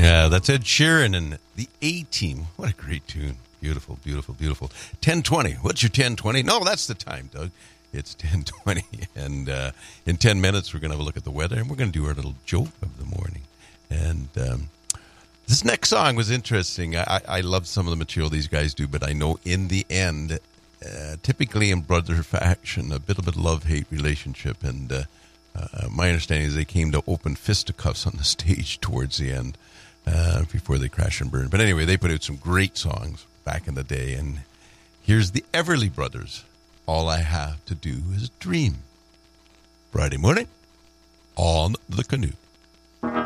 Yeah, that's Ed Sheeran and the A-Team. What a great tune. Beautiful, beautiful, beautiful. 10:20. What's your 10:20? No, that's the time, Doug. It's 10:20. And in 10 minutes, we're going to have a look at the weather, and we're going to do our little joke of the morning. And this next song was interesting. I love some of the material these guys do, but I know in the end, typically in Brother Faction, a bit of a love-hate relationship. And my understanding is they came to open fisticuffs on the stage towards the end before they crash and burn. But anyway, they put out some great songs back in the day. And here's the Everly Brothers. All I Have to Do Is Dream. Friday morning on The Canoe.